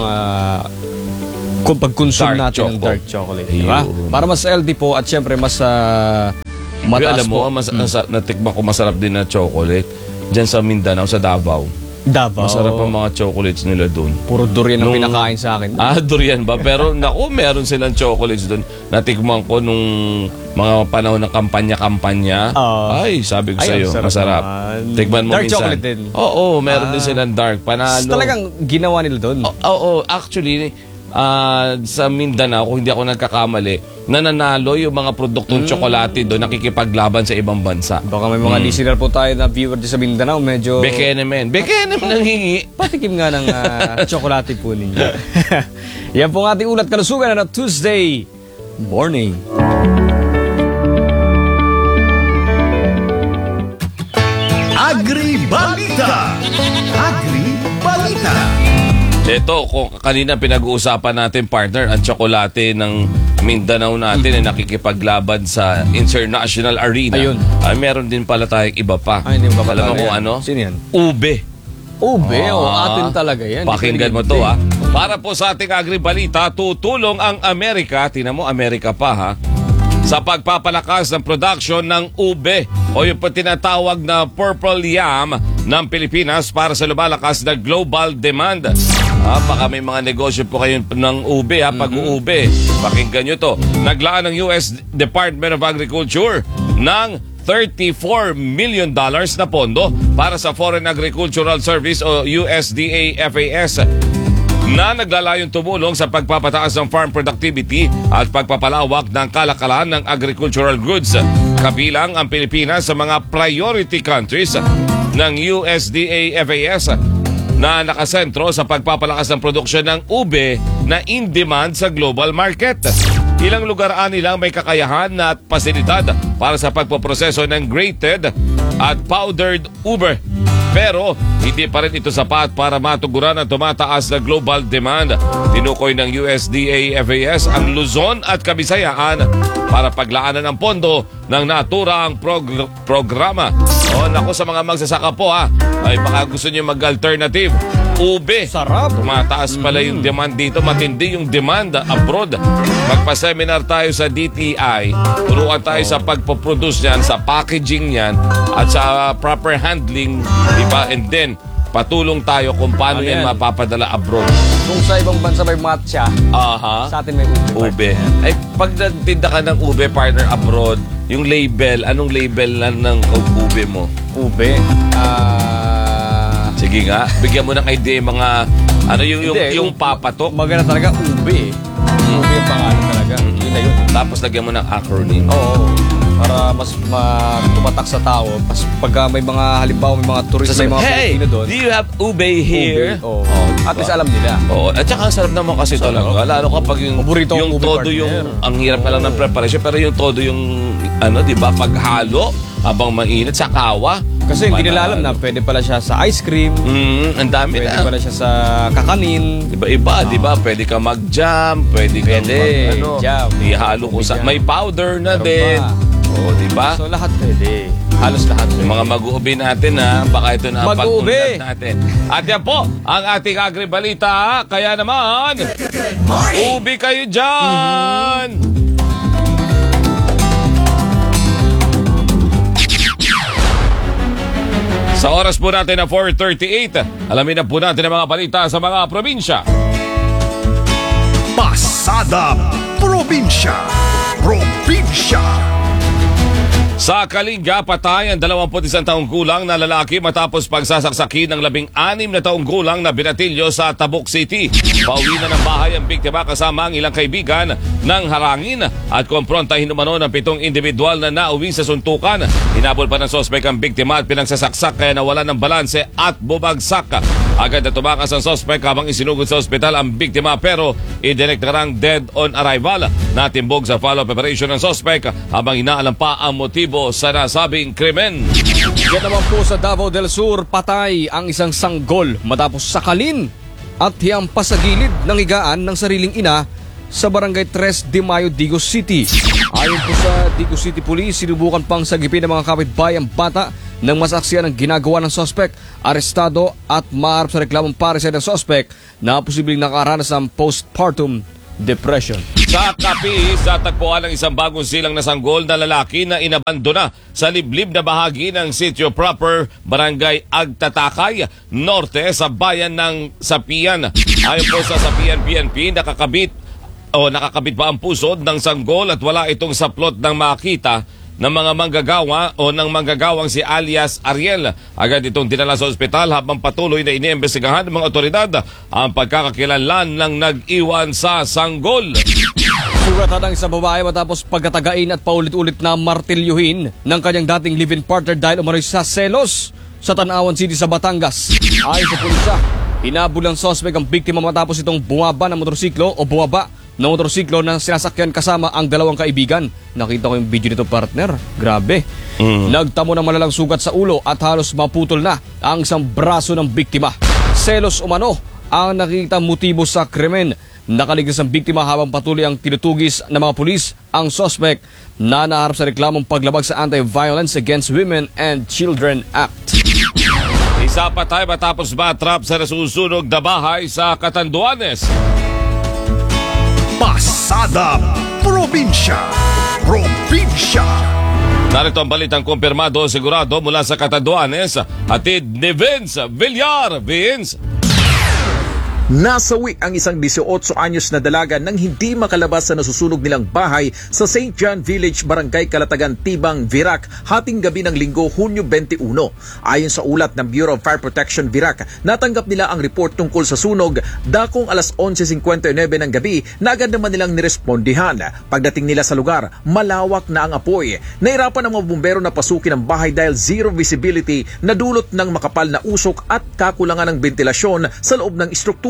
kung pag-consume Dark natin ng choco. dark chocolate. Di ba? Ayun. Para mas healthy po at syempre mas mataas Alam mo, po. natikman ko masarap din na chocolate. Diyan sa Mindanao, sa Davao. Davao. Masarap ang mga chocolates nila doon. Puro durian ang Nung- pinakain sa akin. Durian ba? Pero naku, meron silang chocolates doon. Natikman ko nung mga panahon ng kampanya-kampanya. Ay, sabi ko Ay, sa'yo, ang sarap masarap. naman. Tikman mo Dark minsan. chocolate din? Oo, meron din silang dark. Panalo. Talagang ginawa nila doon. Oo, actually, sa Mindanao, kung hindi ako nagkakamali, nananalo yung mga produktong tsokolate doon, nakikipaglaban sa ibang bansa. Baka may mga listener po tayo na viewer din sa Mindanao, medyo Bekenemen. Bekenemen nanghingi. patikim nga ng tsokolate po ninyo. Yan po ang ating ulat kalusugan na Tuesday morning. Agri-Balita. Agri-Balita. Ito, kung kanina pinag-uusapan natin, partner, ang tsokolate ng Mindanao natin ay nakikipaglaban sa international arena. Ayun. Ay, meron din pala tayong iba pa. Ay, hindi mo Alam mo papatalo kung yan. ano? Sino yan? Ube. Ube, atin talaga yan. Pakinggan mo to, ha. Para po sa ating agri-balita, tutulong ang Amerika, tinan mo, Amerika pa, ha, sa pagpapalakas ng production ng ube o yung tinatawag na purple yam ng Pilipinas para sa lumalakas na global demand. Baka may mga negosyo po kayo ng ube, pag-uube. Pakinggan nyo to. Naglaan ng US Department of Agriculture ng $34 million na pondo para sa Foreign Agricultural Service o USDA FAS na naglalayong tumulong sa pagpapataas ng farm productivity at pagpapalawak ng kalakalan ng agricultural goods. Kabilang ang Pilipinas sa mga priority countries ng USDA FAS na nakasentro sa pagpapalakas ng produksyon ng ube na in demand sa global market. ilang lugar nilang may kakayahan at pasilidad para sa pagpoproseso ng grated at powdered ube. Pero hindi pa rin ito sapat para matuguran ang tumataas na global demand. Tinukoy ng USDA-FAS ang Luzon at Kabisayaan para paglaanan ng pondo ng naturang programa. Naku, sa mga magsasaka po ay baka gusto nyo mag-alternative. Ube. Sarap. Tumataas pala yung demand dito. Matindi yung demand abroad. Magpa-seminar tayo sa DTI. Turuan tayo sa pagpoproduce niyan, sa packaging niyan, at sa proper handling. Diba? And then, patulong tayo kung paano yan mapapadala abroad. Kung sa ibang bansa may matcha, sa atin may ube. Ay, pag nagtinda ka ng ube, partner, abroad, yung label, anong label lang ng ube mo? Ube? Sige nga, bigyan mo ng idea mga, ano yung papatok. Maganda talaga ube. Ube yung pangalan talaga. Yun na yun. Tapos lagyan mo ng acronym. Oo. Para mas tumatak sa tao. Pas pag may mga, halimbawa may mga turista, may mga Pilipino doon. Do you have ube here? Ube. At least alam nila. At saka ang sarap naman kasi talaga. Lalo kapag yung todo yung, ang hirap na lang ng preparation, pero yung todo yung, di ba, paghalo habang mainit sa kawa. Kasi hindi nila alam na pwede pala siya sa ice cream. Ang dami pwede na. Pwede pala siya sa kakanin. Iba-iba, di ba? Pwede ka mag-jam, pwede jam. Ihalo ko sa, may powder na din. Di ba? So lahat pwede. Halos lahat pwede. Yung mga mag-uubi natin baka ito na ang pag-unlad natin. At yan po, ang ating agribalita. Kaya naman, ubi kayo dyan! Sa oras po natin na 4:38, alamin na po natin ang mga balita sa mga probinsya. Pasada Probinsya. Sa Kalinga, patay ang 21 taong gulang na lalaki matapos pagsasaksakin ng 16 na taong gulang na binatilyo sa Tabuk City. Pauwi na ng bahay ang biktima kasama ang ilang kaibigan ng harangin at komprontahin umano ng 7 individual na nauwi sa suntukan. Hinabol pa ng sospek ang biktima at pinagsasaksak kaya nawala ng balanse at bumagsak. Agad na tumakas ang sospek habang isinugod sa ospital ang biktima pero idineklarang dead on arrival. Natimbog sa follow-up operation ng sospek habang inaalam pa ang motibo sa nasabing krimen. Yan naman po sa Davao del Sur, patay ang isang sanggol matapos sakalin at hiyampas sa gilid ng higaan ng sariling ina sa barangay 3 de Mayo, Digos City. Ayon po sa Digos City Police, sinubukan pang sagipin ng mga kapitbahay ang bata nang masaksiyan ang ginagawa ng sospek, arestado at maharap sa reklamong pareset ng sospek na posibleng nakaranas ng postpartum depression. Sa Capiz, natagpuan ang isang bagong silang na sanggol na lalaki na inabandona sa liblib na bahagi ng sitio proper, barangay Agtatakay, norte sa bayan ng Sapian. Ayon po sa Sapian PNP, nakakabit pa ang pusod ng sanggol at wala itong saplot ng makita ng mga manggagawa o ng manggagawang si alias Ariel. Agad itong dinala sa ospital habang patuloy na iniimbestigahan ng mga otoridad ang pagkakakilanlan ng nag-iwan sa sanggol. Sugatan ang isang babae matapos pagkatagain at paulit-ulit na martilyuhin ng kanyang dating live-in partner dahil umano'y sa selos sa Tanawan City sa Batangas. Ayon sa pulisya, hinabol ng sospek ang biktima matapos itong bumaba ng motorsiklo na sinasakyan kasama ang dalawang kaibigan. Nakita ko yung video nito, partner. Grabe. Nagtamo ng malalang sugat sa ulo at halos maputol na ang isang braso ng biktima. Selos umano ang nakikita motibo sa krimen. Nakaligtas ang biktima habang patuloy ang tinutugis ng mga pulis ang suspect na naharap sa reklamong paglabag sa Anti-Violence Against Women and Children Act. Isa patay matapos matrap sa nasusunog na bahay sa Catanduanes. Pasada Probinsya. Narito ang balitang kumpirmado sigurado mula sa Catanduanes. Hatid ni Vince Villar. Vince. Nasawi ang isang 18 anyos na dalaga nang hindi makalabas sa nasusunog nilang bahay sa St. John Village, Barangay Kalatagan, Tibang, Virac, hating gabi ng Linggo, Hunyo 21. Ayon sa ulat ng Bureau of Fire Protection, Virac, natanggap nila ang report tungkol sa sunog dakong alas 11:59 ng gabi na agad naman nilang nirespondihan. Pagdating nila sa lugar, malawak na ang apoy. Nahirapan ang mga bumbero na pasukin ang bahay dahil zero visibility na dulot ng makapal na usok at kakulangan ng ventilasyon sa loob ng istruktura.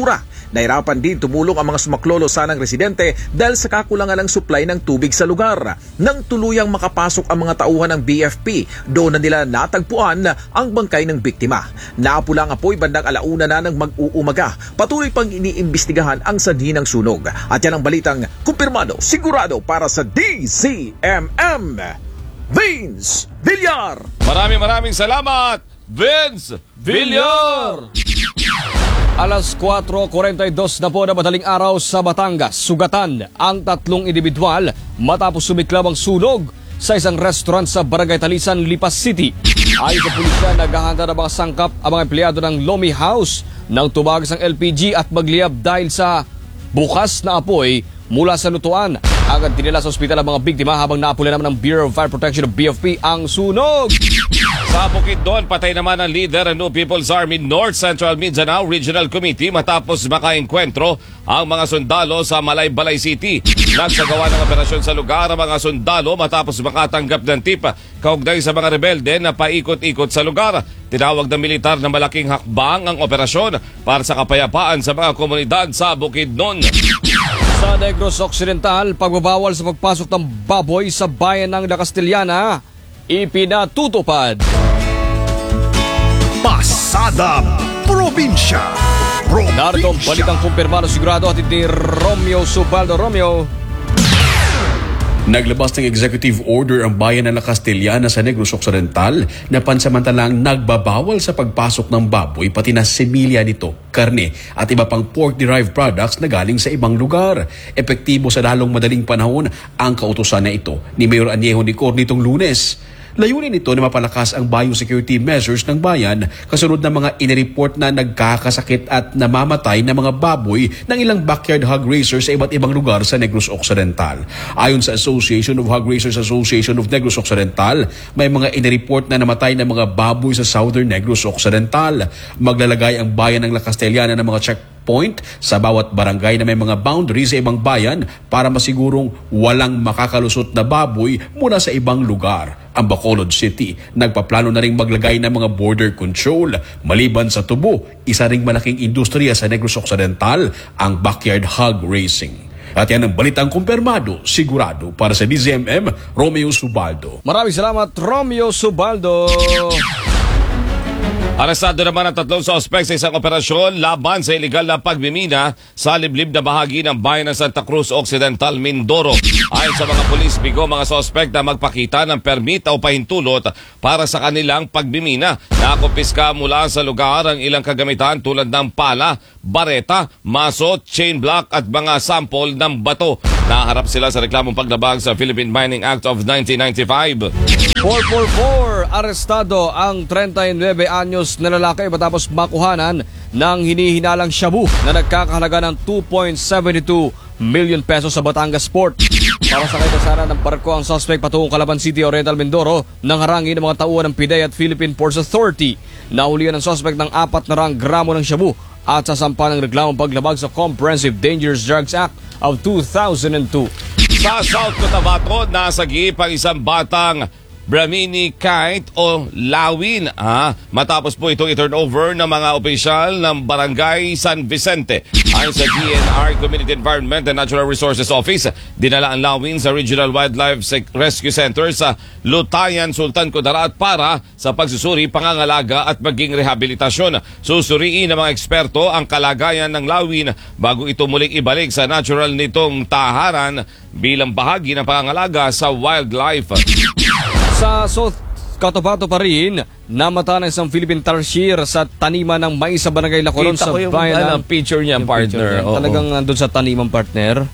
basura. Nahirapan din tumulong ang mga sumaklolo sanang residente dahil sa kakulangan ng supply ng tubig sa lugar. Nang tuluyang makapasok ang mga tauhan ng BFP, doon na nila natagpuan ang bangkay ng biktima. Naapula ang apoy bandang 1:00 na ng mag-uumaga. Patuloy pang iniimbestigahan ang sanhi ng sunog. At yan ang balitang kumpirmado, sigurado para sa DZMM. Vince Villar! Maraming salamat, Vince Villar! Alas 4:42 na po na madaling araw sa Batangas. Sugatan ang 3 individual matapos sumiklab ang sunog sa isang restaurant sa Barangay Talisan, Lipas City. Ayon sa pulisya, naghahanda ng mga sangkap ang mga empleyado ng Lomi House nang tumagas ang LPG at magliyab dahil sa bukas na apoy mula sa lutuan. Agad dinala sa ospital ang mga biktima habang naapula naman ng Bureau of Fire Protection of BFP ang sunog. Sa Bukidnon, patay naman ang leader ng New People's Army North Central Mindanao Regional Committee matapos makaengkwentro ang mga sundalo sa Malaybalay City. Nagsagawa ng operasyon sa lugar ang mga sundalo matapos makatanggap ng tip kaugnay sa mga rebelde na paikot-ikot sa lugar. Tinawag ng militar na malaking hakbang ang operasyon para sa kapayapaan sa mga komunidad sa Bukidnon. Sa Negros Occidental, pagbabawal sa pagpasok ng baboy sa bayan ng La Castellana ipinatutupad. Pasada Probinsya. Narito ang balitang kumpirmado sigurado at ni Romeo Subaldo. Romeo. Naglabas ng executive order ang bayan ng La Castellana sa Negros Occidental na pansamantalang nagbabawal sa pagpasok ng baboy pati na semilya nito, karne at iba pang pork-derived products na galing sa ibang lugar. Epektibo sa lalong madaling panahon ang kautusan na ito ni Mayor Añejo Nicor nitong Lunes. Layunin nito na mapalakas ang biosecurity measures ng bayan kasunod ng mga inireport na nagkakasakit at namamatay na mga baboy ng ilang backyard hog raisers sa iba't ibang lugar sa Negros Occidental. Ayon sa Association of Hog Raisers Association of Negros Occidental, may mga inireport na namatay na mga baboy sa Southern Negros Occidental. Maglalagay ang bayan ng La Castellana ng mga checkpoint sa bawat barangay na may mga boundaries sa ibang bayan para masigurong walang makakalusot na baboy mula sa ibang lugar. Ang Bacolod City, nagpaplano na rin maglagay ng mga border control. Maliban sa tubo, isa ring malaking industriya sa Negros Occidental ang backyard hog racing. At yan ang balitang kumpirmado, sigurado para sa DZMM, Romeo Subaldo. Maraming salamat, Romeo Subaldo. Arestado naman ang 3 suspect sa isang operasyon laban sa iligal na pagmimina sa liblib na bahagi ng bayan ng Santa Cruz Occidental, Mindoro. Ayon sa mga pulis, bigo mga suspect na magpakita ng permit o pahintulot para sa kanilang pagmimina. Nakumpiska mula sa lugar ang ilang kagamitan tulad ng pala, bareta, maso, chain block at mga sample ng bato. Naharap sila sa reklamong paglabag sa Philippine Mining Act of 1995. 444, arestado ang 39 anyos na lalaki matapos makuhanan ng hinihinalang shabu na nagkakahalaga ng 2.72 million pesos sa Batangas Port. Para sa kaitasaran ng barko ang suspect patungong Calaban City, Oriental, Mindoro nang harangin ng mga tauhan ng PIDEA at Philippine Ports Authority. Nahulihan ng suspect ng 400 gramo ng shabu at sasampa ng reklamong paglabag sa Comprehensive Dangerous Drugs Act of 2002. Sa South Cotabato, nasagip ang isang batang Bramini Kite o Lawin matapos po itong i-turnover ng mga opisyal ng Barangay San Vicente. Ayon sa DNR Community Environment and Natural Resources Office, dinala ang Lawin sa Regional Wildlife Rescue Center sa Lutayan, Sultan Kudarat para sa pagsusuri, pangangalaga at maging rehabilitasyon. Susuriin ng mga eksperto ang kalagayan ng Lawin bago ito muling ibalik sa natural nitong taharan bilang bahagi ng pangangalaga sa wildlife. Sa South Cotabato pa rin, namata ng isang Philippine Tarsier sa taniman ng mais sa Barangay Lacolon sa bayan ng picture niya, partner. Talagang nandun sa taniman, partner.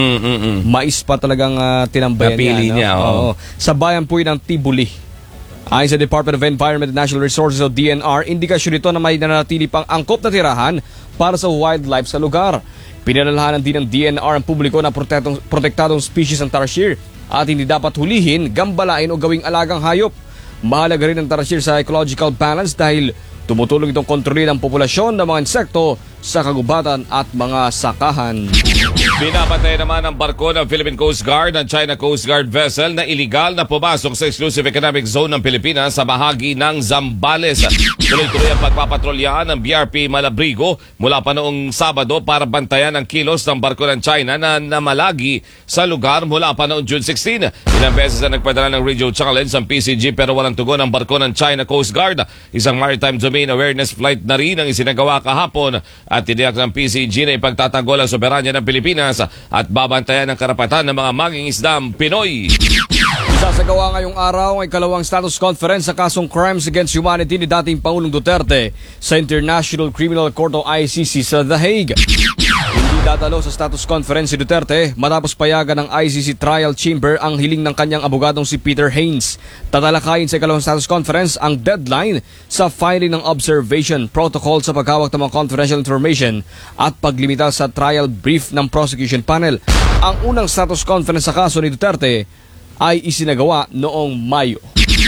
Mais pa talagang tinambayan napili niya. Sa bayan po yun ng Tibuli. Ayon sa Department of Environment and Natural Resources o DNR, indikasyon ito na may nanatili pang angkop na tirahan para sa wildlife sa lugar. Pinalalahanan din ng DNR ang publiko na protektadong species ng tarsier at hindi dapat hulihin, gambalain o gawing alagang hayop. Mahalaga rin ang tarsier sa ecological balance dahil tumutulong itong kontrolin ang populasyon ng mga insekto sa kagubatan at mga sakahan. Binabantay naman ang barko ng Philippine Coast Guard ng China Coast Guard vessel na iligal na pumasok sa Exclusive Economic Zone ng Pilipinas sa bahagi ng Zambales. Tuloy-tuloy ang pagpapatrolyahan ng BRP Malabrigo mula pa noong Sabado para bantayan ang kilos ng barko ng China na namalagi sa lugar mula pa noong June 16. Ilang beses na nagpadala ng radio challenge ang PCG pero walang tugon ang barko ng China Coast Guard. Isang maritime domain awareness flight na rin ang isinagawa kahapon at tiniyak ng PCG na ipagtatanggol ang soberanya ng Pilipinas at babantayan ang karapatan ng mga mangingisdang Pinoy. Isasagawa ngayong araw ang ikalawang status conference sa kasong Crimes Against Humanity ni dating Pangulong Duterte sa International Criminal Court o ICC sa The Hague. Hindi dadalo sa status conference si Duterte matapos payagan ng ICC Trial Chamber ang hiling ng kanyang abogadong si Peter Haynes. Tatalakayin sa ikalawang status conference ang deadline sa filing ng observation protocol sa paghawak ng mga confidential information at paglimita sa trial brief ng prosecution panel. Ang unang status conference sa kaso ni Duterte ay isinagawa noong Mayo.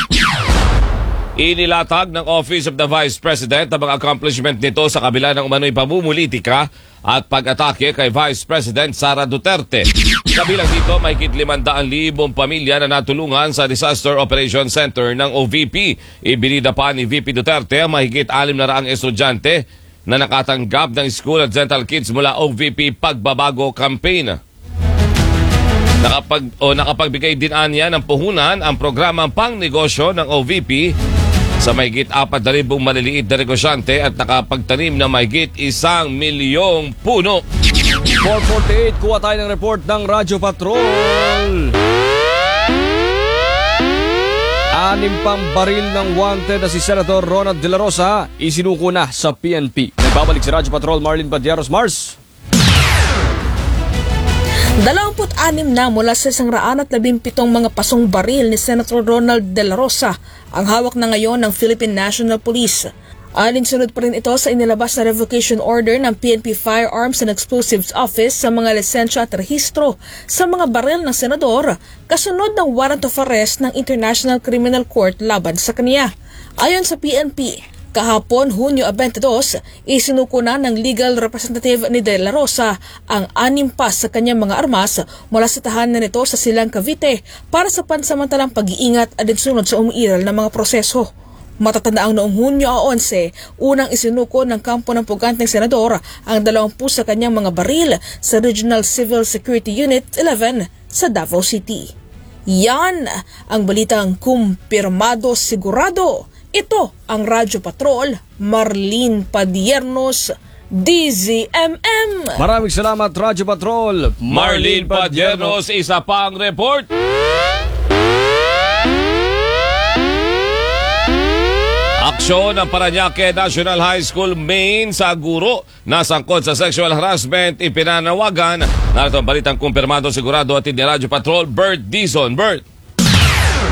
Inilatag ng Office of the Vice President ang mga accomplishment nito sa kabila ng umano'y pamumulitika at pag-atake kay Vice President Sara Duterte. Kabilang dito, mahigit 500,000 pamilya na natulungan sa Disaster Operations Center ng OVP. Ibinida pa ni VP Duterte ang mahigit 600 estudyante na nakatanggap ng school at dental kits mula OVP Pagbabago Campaign. Nakapagbigay din anya ng puhunan ang programang pangnegosyo ng OVP sa mahigit 4,000 maliliit na negosyante at nakapagtanim na mahigit 1 milyong puno. 4:48, kuha tayo ng report ng Radyo Patrol. 6 pang baril ng wanted na si Senator Ronald De La Rosa isinuko na sa PNP. Nagbabalik si Radyo Patrol Marlene Badieros. Mars. 26 na mula sa 117 mga pasong baril ni Senator Ronald De La Rosa ang hawak na ngayon ng Philippine National Police. Alinsunod pa rin ito sa inilabas na revocation order ng PNP Firearms and Explosives Office sa mga lisensya at rehistro sa mga baril ng senador kasunod ng warrant of arrest ng International Criminal Court laban sa kaniya. Ayon sa PNP, kahapon, Hunyo 22, isinuko na ng legal representative ni De La Rosa ang 6 pa sa kanyang mga armas mula sa tahanan nito sa Silang, Cavite para sa pansamantalang pag-iingat at sunod sa umiiral na mga proseso. Matatandaang noong Hunyo 11, unang isinuko ng kampo ng puganteng senador ang 20 sa kanyang mga baril sa Regional Civil Security Unit 11 sa Davao City. Yan ang balitang kumpirmado sigurado. Ito ang Radyo Patrol, Marlene Padiernos, DZMM. Maraming salamat, Radyo Patrol Marlene Padiernos, isa pang report. Aksyon ng Parañaque National High School main sa guro na sangkot sa sexual harassment ipinanawagan. Narito ang balitang kumpirmado sigurado at ni Radyo Patrol, Bert Dizon. Bert.